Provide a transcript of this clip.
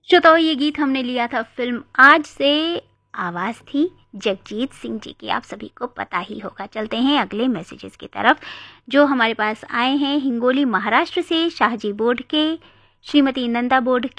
श्रोताओं, ये गीत हमने लिया था फिल्म आज से। आवाज़ थी जगजीत सिंह जी की, आप सभी को पता ही होगा। चलते हैं अगले मैसेजेस की तरफ जो हमारे पास आए हैं। हिंगोली महाराष्ट्र से शाहजी बोडके, श्रीमती नंदा बोडके,